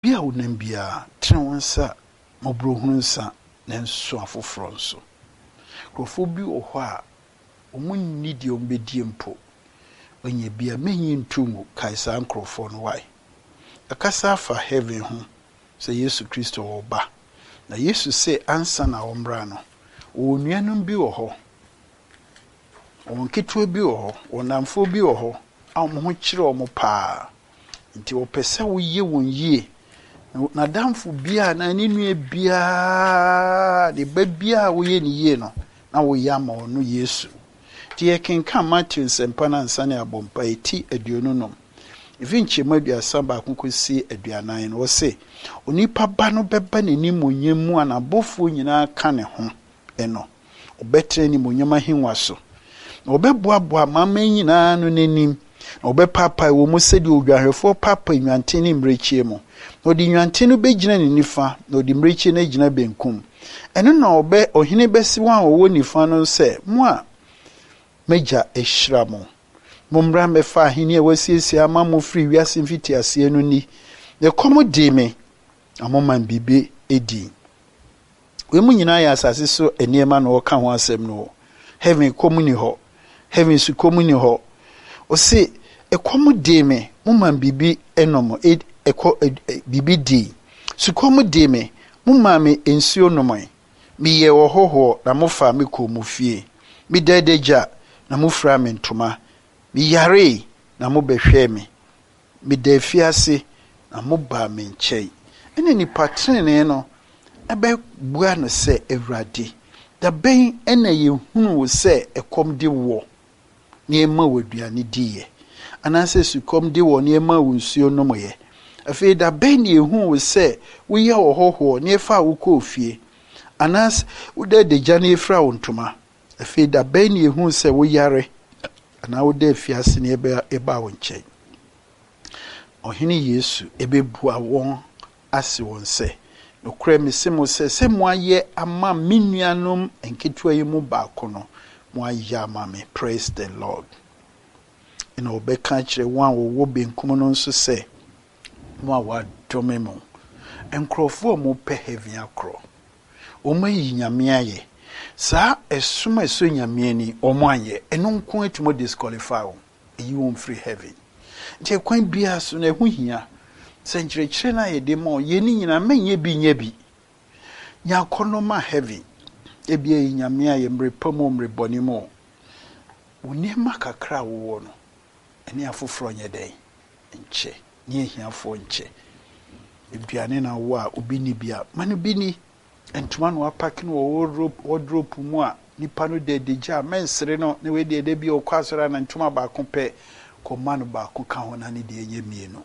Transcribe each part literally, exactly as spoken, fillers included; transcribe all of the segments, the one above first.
bia wonam bia trenwansa mobrohunsa nenso afoforo nso krofo bi ohɔ a omunni di ombedie mpo onye bia menyi ntumu kaisa nkrofo no wai akasa fa heaven ho se Yesu Kristo oba na Yesu se ansa na ombra no onuanum bi wɔ hɔ onketwe bi wɔ hɔ onamfo bi wɔ hɔ a mo ho kyerɛ omo paa nti opese wo ye won yie na damfo bia na ni nua bia de ba bia wo ye ni yie no na wo ya ma ono Yesu ti e kenka Matthew sempa na nsane abompa eti aduonu nom ifinche maduasa ba konkosi aduanan no wo se onipa ba no beba nani monyam mu anabofo nyina ka ne ho eno obetre ni monyam ahenwa so na obeboaboa mama nyina no nanim na obepapa wo mu sedi odwahwefo papa nwanten ni mrechie mu na odi nwanten no begina ni nifa na odi mrechie na gina benkum eno na obe ohene besi wan wo nifa no se mo a meja ehira mo momra mefa ahene a wasiesie ama mo free wiase mfiti ase no ni ye komo di me amoma bibe edi we mu nyina ya asase so eniema na woka ho asem no heaven komuni ho heaven su komuni ho o se e komo di me moma bibi enomo e eko bibi di su komo di me moma me ensuo nomai mi ye wo hoho na mo fa me ko mu fie mi dedeja na mo fra me ntoma mi yare na mo behwe me mi da fiase na mo ba me nchei ene ni patrene no ebe bua no se Ewurade da ben ena ye hunu wo se ekom de wo ne ema waduane diye anase sukom de wo ne ema wo nsuo no moye afi da ben ye hunu wo se wo ye ohoho ne fa wo ko fie anas wo de de jane efra wo ntoma afi da ben ye hunu se wo yare na wo de fiase ne eba eba wo nche ohene Yesu ebebua won ase won se no kra mesemo se se mo aye ama menuanom enketwa yi mu ba kono mo aye ama me. Praise the Lord. ina obeka kire wan wo wo benkum no nso se mo a wa dome mo enkrofo mo pe heaven akro o mayi nyame aye sa esuma eso nyame ni o mo anye eno nko etimo disqualify o eyi won free heaven je kwan bia so na ehu hia senkyerechire na ye de mo ye ni nyina menye bi nya bi nya kono ma heaven ebia nyame aye mrepamo mreboni mo woni makakra wo no ene afoforo nye den nche ni ehiafo nche eduane na wo a obi ni bia manu bi ni entuma no apake no wardrobe wardrobe mu a nipa no de deja mensere no ne we de de bi okwasora na ntuma ba ko pe ko manu ba ko ka ho na ne de enye mienu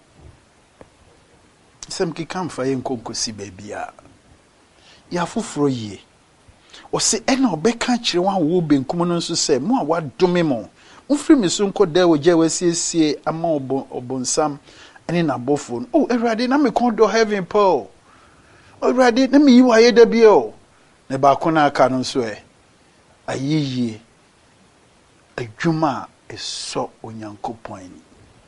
sem ki kamfa ye nkonkosi ba bia ya foforo yie o se ena obeka kire wan wo benkum no nso se mo a wadome mo mfiri miso nko da oje wasiesie ama obonsam ene na bofo oh Ewurade na me kon do heaven paul Ewurade na me yiwa ye da bi o ne ba ko na aka no nso e ayiyi adwuma eso onyankopon ni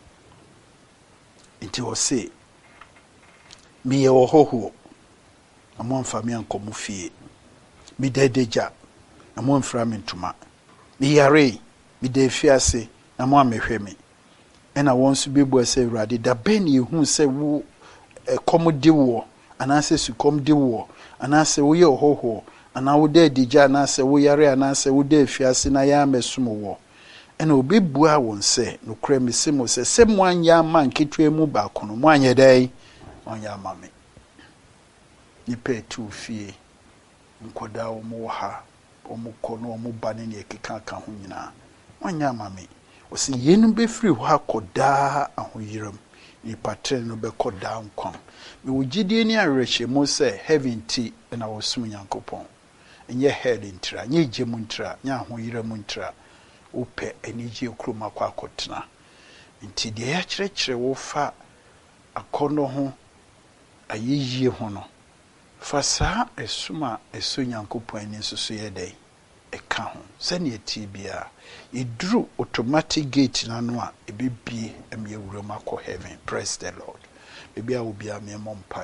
nti o se mi ye wo hoho amon fa mi ankomu fie mi dedeja amon fra mi ntuma mi yare mi de fiase amon amehwe mi ena won su bebu ase Ewurade da ben ye hu se wo komode wo anase su komde wo anase wo ye hoho ana wo de deja anase wo yare anase wo de fiase na ya mesom wo ena obebu a won se no kra mi se mo se se mo anya ma nketwa mu ba kono mo anya dai onya mame ni pe tu fie nkoda o mo ha o mo kono o mo bane ne ekeka ka ho nyina onya mame o se yenu be free ho akoda ahoyiram ni patre no be koda nkwan me wogidie ni awerehye mo se heaven ti na wo sum nyankopon enye head ntra nye gemu ntra nya ahoyiram ntra ope enije okroma kwa akotena nti de ya kyerɛkyerɛ wo fa akono ho ayeyie ho no fasa esuma eso nyankopon ani nsoso ye dai eka ho sane eti bia idru automatic gate na no a ebebie em ye wuram akɔ heaven. Praise the Lord. Bibia obi a me mompa